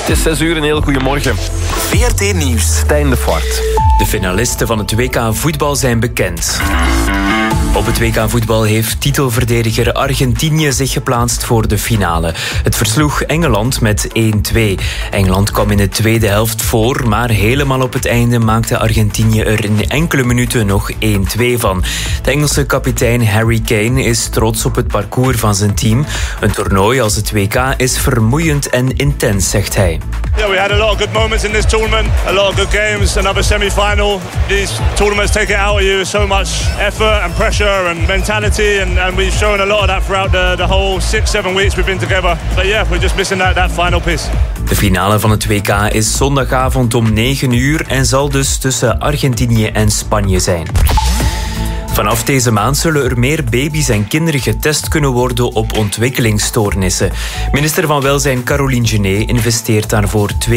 Het is 6 uur, een heel goedemorgen. VRT Nieuws. Stijn de Voort. De finalisten van het WK voetbal zijn bekend. Op het WK voetbal heeft titelverdediger Argentinië zich geplaatst voor de finale. Het versloeg Engeland met 1-2. Engeland kwam in de tweede helft voor, maar helemaal op het einde maakte Argentinië er in enkele minuten nog 1-2 van. De Engelse kapitein Harry Kane is trots op het parcours van zijn team. Een toernooi als het WK is vermoeiend en intens, zegt hij. Yeah, we had a lot of good moments in this tournament, a lot of good games, another semi-final. These tournaments take it out of you, so much effort and pressure and mentality, and we've shown a lot of that throughout the whole 6-7 weeks we've been together. But yeah, we're just missing that final piece. De finale van het WK is zondagavond om 9 uur en zal dus tussen Argentinië en Spanje zijn. Vanaf deze maand zullen er meer baby's en kinderen getest kunnen worden op ontwikkelingsstoornissen. Minister van Welzijn Caroline Genet investeert daarvoor €2,25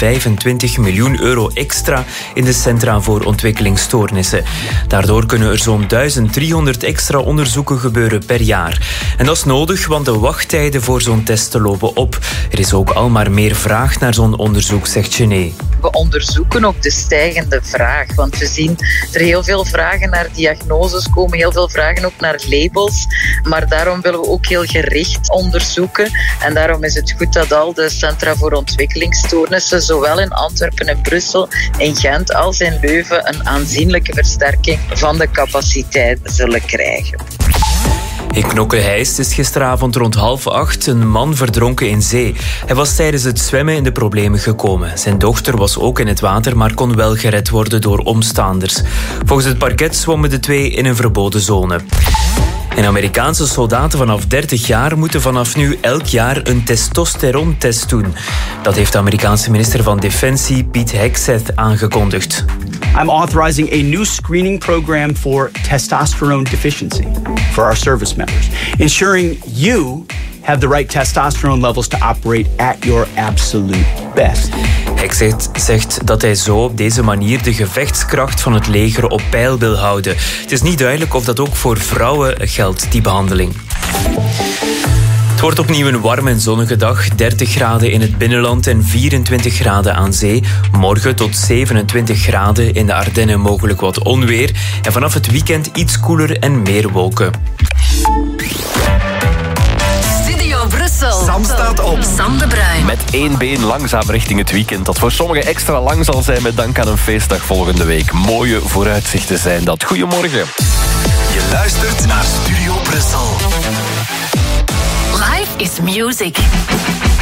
miljoen extra in de Centra voor Ontwikkelingsstoornissen. Daardoor kunnen er zo'n 1300 extra onderzoeken gebeuren per jaar. En dat is nodig, want de wachttijden voor zo'n testen lopen op. Er is ook al maar meer vraag naar zo'n onderzoek, zegt Genet. We onderzoeken ook de stijgende vraag, want we zien er heel veel vragen naar diagnoses komen, heel veel vragen ook naar labels, maar daarom willen we ook heel gericht onderzoeken en daarom is het goed dat al de Centra voor Ontwikkelingsstoornissen, zowel in Antwerpen en Brussel, in Gent als in Leuven, een aanzienlijke versterking van de capaciteit zullen krijgen. In Knokke-Heist is gisteravond rond 7:30 een man verdronken in zee. Hij was tijdens het zwemmen in de problemen gekomen. Zijn dochter was ook in het water, maar kon wel gered worden door omstaanders. Volgens het parket zwommen de twee in een verboden zone. En Amerikaanse soldaten vanaf 30 jaar moeten vanaf nu elk jaar een testosterontest doen. Dat heeft de Amerikaanse minister van Defensie Pete Hegseth aangekondigd. I'm authorizing a new screening program for testosterone deficiency for our service members, ensuring you have the right testosterone levels to operate at your absolute best. Hegseth zegt dat hij zo op deze manier de gevechtskracht van het leger op peil wil houden. Het is niet duidelijk of dat ook voor vrouwen geldt, die behandeling. Het wordt opnieuw een warme en zonnige dag. 30 graden in het binnenland en 24 graden aan zee. Morgen tot 27 graden in de Ardennen, mogelijk wat onweer. En vanaf het weekend iets koeler en meer wolken. Studio Brussel. Sam staat op. Sam de Bruin. Met 1 been langzaam richting het weekend. Dat voor sommigen extra lang zal zijn met dank aan een feestdag volgende week. Mooie vooruitzichten zijn dat. Goedemorgen. Je luistert naar Studio Brussel. Life is music.